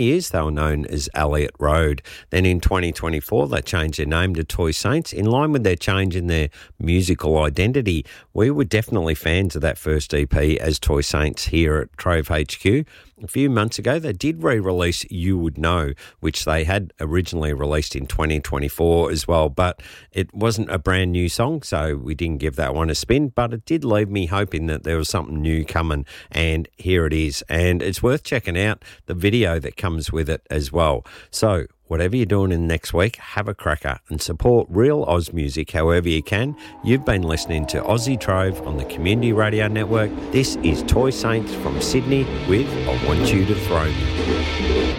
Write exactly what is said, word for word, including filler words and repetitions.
years, they were known as Elliott Road. Then in twenty twenty-four, they changed their name to Toy Saints. In line with their change in their musical identity, we were definitely fans of that first E P as Toy Saints here at Trove H Q. A few months ago, they did re-release You Would Know, which they had originally released in twenty twenty-four as well, but it wasn't a brand new song, so we didn't give that one a spin, but it did leave me hoping that there was something new coming, and here it is. And it's worth checking out the video that comes with it as well. So whatever you're doing in the next week, have a cracker and support real Oz music however you can. You've been listening to Aussie Trove on the Community Radio Network. This is Toy Saints from Sydney with I Want You to Throw Me.